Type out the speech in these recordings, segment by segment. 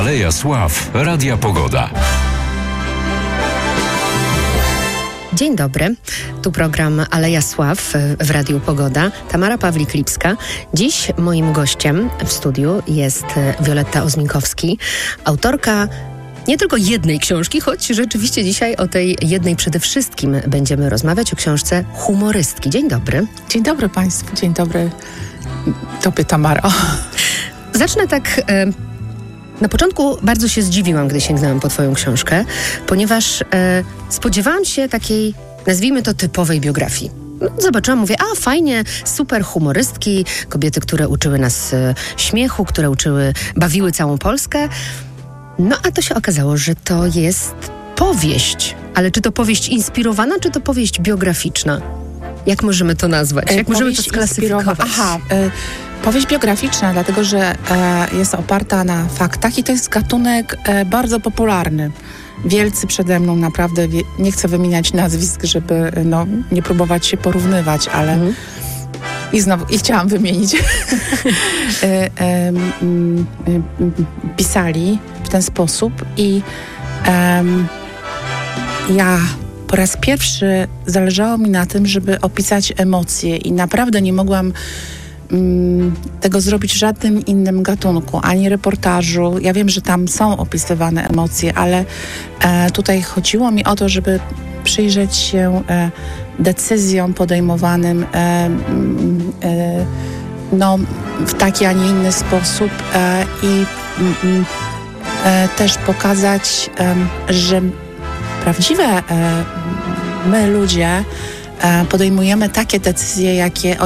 Aleja Sław Radia Pogoda. Dzień dobry, tu program Aleja Sław w Radiu Pogoda. Tamara Pawlik-Lipska. Dziś moim gościem w studiu jest Wioletta Ozminkowski, autorka nie tylko jednej książki, choć rzeczywiście dzisiaj o tej jednej przede wszystkim będziemy rozmawiać, o książce Humorystki. Dzień dobry. Dzień dobry Państwu, dzień dobry Tobie, Tamaro. Zacznę tak... Na początku bardzo się zdziwiłam, gdy sięgnęłam po Twoją książkę, ponieważ spodziewałam się takiej, nazwijmy to, typowej biografii. Zobaczyłam, mówię, fajnie, super humorystki, kobiety, które uczyły nas śmiechu, które bawiły całą Polskę. No a to się okazało, że to jest powieść. Ale czy to powieść inspirowana, czy to powieść biograficzna? Jak możemy to nazwać? Jak możemy to sklasyfikować? Powieść biograficzna, dlatego że jest oparta na faktach i to jest gatunek bardzo popularny. Wielcy przede mną, naprawdę, nie chcę wymieniać nazwisk, żeby nie próbować się porównywać, ale i chciałam wymienić. Pisali w ten sposób i ja po raz pierwszy zależało mi na tym, żeby opisać emocje i naprawdę nie mogłam tego zrobić w żadnym innym gatunku, ani reportażu. Ja wiem, że tam są opisywane emocje, ale tutaj chodziło mi o to, żeby przyjrzeć się decyzjom podejmowanym w taki, a nie inny sposób i też pokazać, że prawdziwe my ludzie podejmujemy takie decyzje,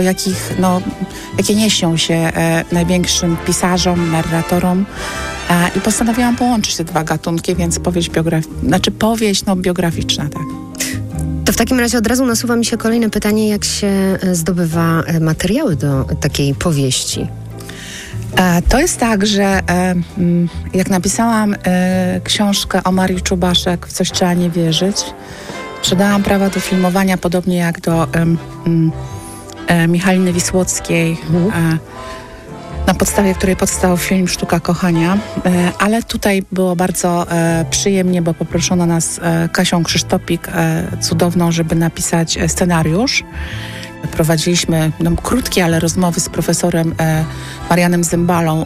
jakie nie śnią się największym pisarzom, narratorom i postanowiłam połączyć te dwa gatunki, więc powieść biograficzna, tak. To w takim razie od razu nasuwa mi się kolejne pytanie, jak się zdobywa materiały do takiej powieści? To jest tak, że jak napisałam książkę o Marii Czubaszek, w coś trzeba nie wierzyć, sprzedałam prawa do filmowania, podobnie jak do Michaliny Wisłockiej, na podstawie której powstał film Sztuka Kochania. Ale tutaj było bardzo przyjemnie, bo poproszono nas Kasią Krzysztopik, cudowną, żeby napisać scenariusz. Prowadziliśmy krótkie, ale rozmowy z profesorem Marianem Zymbalą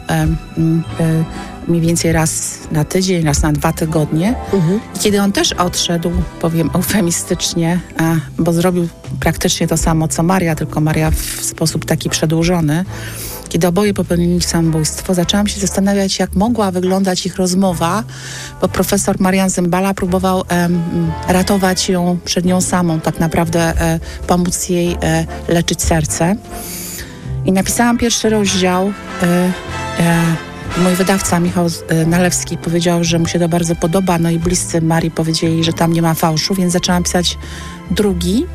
mniej więcej raz na tydzień, raz na 2 tygodnie. I kiedy on też odszedł, powiem eufemistycznie, bo zrobił praktycznie to samo, co Maria, tylko Maria w sposób taki przedłużony. Kiedy oboje popełnili samobójstwo, zaczęłam się zastanawiać, jak mogła wyglądać ich rozmowa, bo profesor Marian Zymbala próbował ratować ją przed nią samą, tak naprawdę pomóc jej leczyć serce. I napisałam pierwszy rozdział. Mój wydawca Michał Nalewski powiedział, że mu się to bardzo podoba, no i bliscy Marii powiedzieli, że tam nie ma fałszu, więc zaczęłam pisać drugi.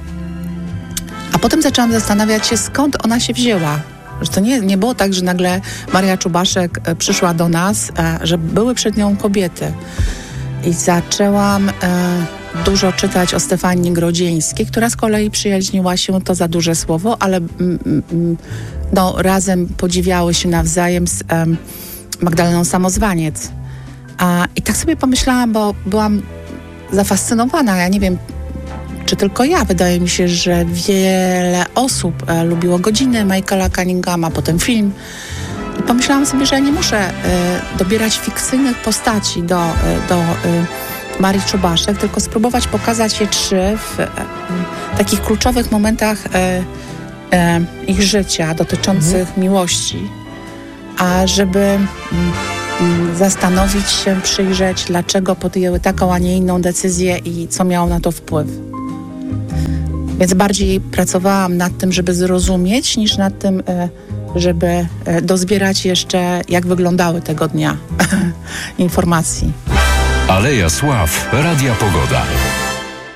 A potem zaczęłam zastanawiać się, skąd ona się wzięła. Że to nie było tak, że nagle Maria Czubaszek przyszła do nas, że były przed nią kobiety. I zaczęłam dużo czytać o Stefanii Grodzieńskiej, która z kolei przyjaźniła się, to za duże słowo, ale razem podziwiały się nawzajem z Magdaleną Samozwaniec. I tak sobie pomyślałam, bo byłam zafascynowana. Ja nie wiem, czy tylko ja. Wydaje mi się, że wiele osób lubiło Godziny Michaela Cunninghama, potem film. I pomyślałam sobie, że ja nie muszę dobierać fikcyjnych postaci do Marii Czubaszek, tylko spróbować pokazać je 3 w takich kluczowych momentach ich życia dotyczących miłości. A żeby zastanowić się, przyjrzeć, dlaczego podjęły taką, a nie inną decyzję i co miało na to wpływ. Więc bardziej pracowałam nad tym, żeby zrozumieć, niż nad tym, żeby dozbierać jeszcze, jak wyglądały tego dnia informacji. Aleja Sław Radia Pogoda.